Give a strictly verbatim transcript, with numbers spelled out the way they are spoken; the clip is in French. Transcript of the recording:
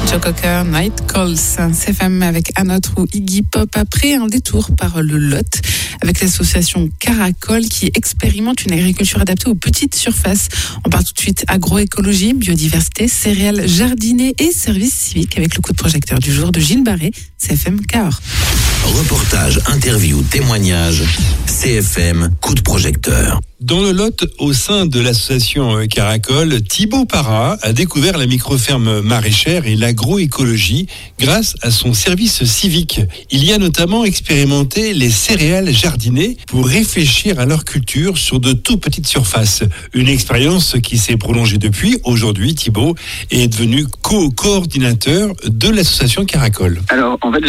Joe Cocker, Night Calls, C F M avec un autre ou Iggy Pop après un détour par le Lot avec l'association Caracol qui expérimente une agriculture adaptée aux petites surfaces. On parle tout de suite agroécologie, biodiversité, céréales jardinées et services civiques avec le coup de projecteur du jour de Gilles Barré, C F M Cahors. Reportage, interview, témoignage, C F M, coup de projecteur. Dans le Lot, au sein de l'association Caracol, Thibaut Parra a découvert la microferme maraîchère et l'agroécologie grâce à son service civique. Il y a notamment expérimenté les céréales jardinées pour réfléchir à leur culture sur de tout petites surfaces. Une expérience qui s'est prolongée depuis. Aujourd'hui, Thibaut est devenu co-coordinateur de l'association Caracol. Alors, en fait,